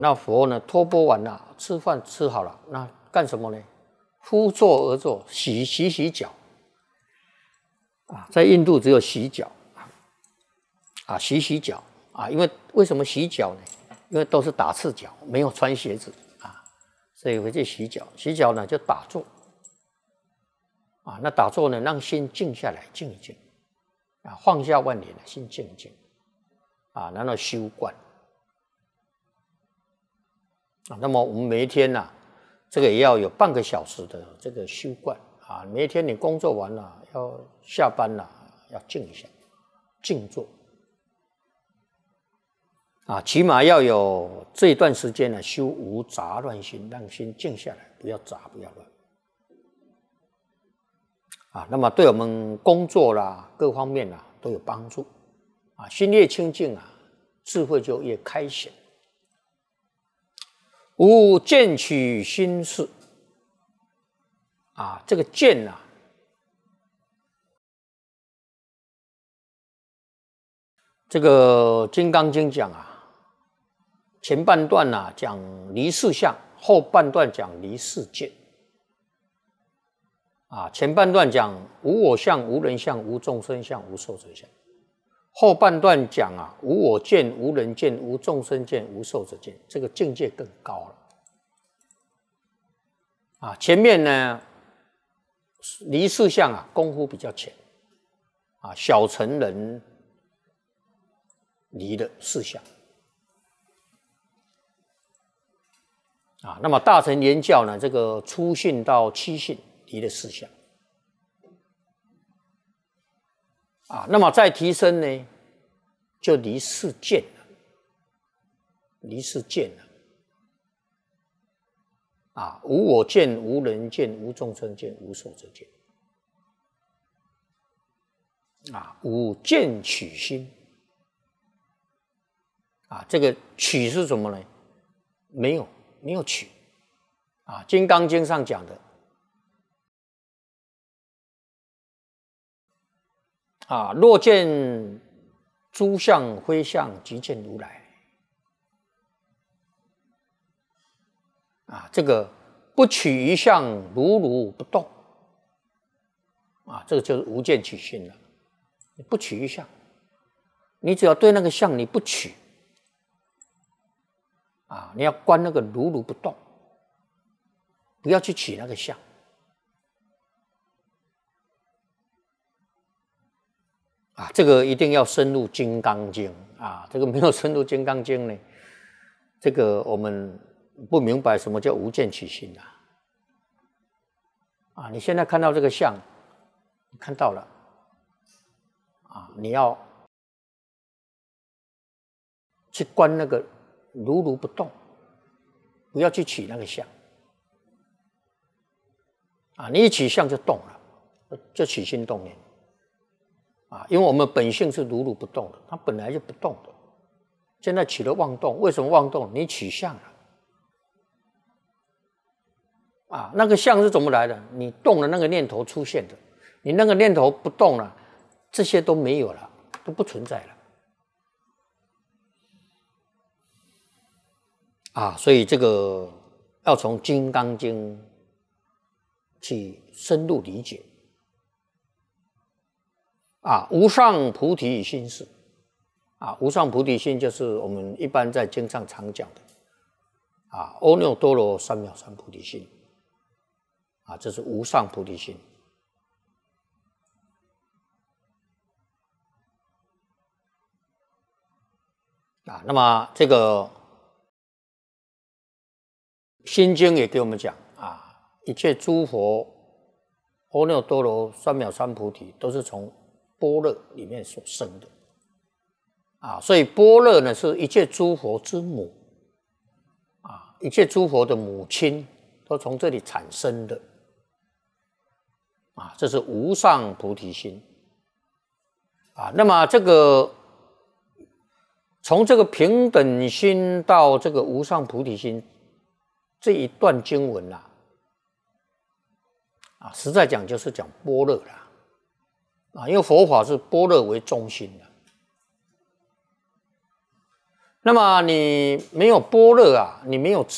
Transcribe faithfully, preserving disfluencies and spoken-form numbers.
那佛呢，托钵完了，吃饭吃好了，那干什么呢？敷坐而坐，洗洗洗脚。啊，在印度只有洗脚，啊，洗洗脚啊，因为为什么洗脚呢？因为都是打赤脚，没有穿鞋子啊，所以回去洗脚。洗脚呢就打坐，啊，那打坐呢让心静下来，静一静，啊，放下万念，心静一静，啊，然后修观。啊，那么我们每一天呢、啊，这个也要有半个小时的这个修观啊。每一天你工作完了，要下班了，要静一下，静坐啊，起码要有这一段时间呢，修无杂乱心，让心静下来，不要杂，不要乱啊。那么对我们工作啦，各方面啦都有帮助啊。心越清净啊，智慧就越开显。无见取心事啊，这个见啊，这个《金刚经》讲啊，前半段啊讲离事相，后半段讲离事见。啊，前半段讲无我相、无人相、无众生相、无寿者相，后半段讲啊无我见、无人见、无众生见、无寿者见，这个境界更高了。啊，前面呢离事相啊功夫比较浅，啊小乘人离的事相，啊那么大乘言教呢这个初信到七信离的事相，啊那么再提升呢就离事见了，离事见了。啊，无我见，无人见，无众生见，无寿者见。啊，无见取心。啊，这个取是什么呢？没有，没有取。啊，《金刚经》上讲的。啊，若见诸相非相，即见如来。啊，这个不取一相，如如不动。啊，这个就是无见取心了。你不取一相，你只要对那个相你不取，啊，你要观那个如如不动，不要去取那个相。啊，这个一定要深入《金刚经》啊，这个没有深入《金刚经》呢，这个我们不明白什么叫无见取心啊！啊，你现在看到这个相，你看到了啊，你要去观那个如如不动，不要去取那个相啊！你一取相就动了，就起心动念啊！因为我们本性是如如不动的，它本来就不动的，现在起了妄动，为什么妄动？你取相了。啊，那个相是怎么来的？你动了那个念头出现的，你那个念头不动了，这些都没有了，都不存在了。啊，所以这个要从《金刚经》去深入理解。啊，无上菩提心是。啊，无上菩提心就是我们一般在经上常讲的。啊，阿耨多罗三藐三菩提心。啊，这是无上菩提心。啊，那么这个心经也给我们讲啊，一切诸佛阿耨多罗三藐三菩提都是从般若里面所生的。啊，所以般若呢是一切诸佛之母。啊，一切诸佛的母亲都从这里产生的。啊，这是无上菩提心。啊，那么这个从这个平等心到这个无上菩提心这一段经文啊，啊，实在讲就是讲般若啦。啊，因为佛法是般若为中心的。 那么你没有般若啊，你没有